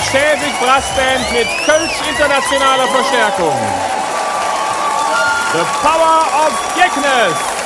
Schäbig Brassband mit Kölsch internationaler Verstärkung. The Power of Geknes.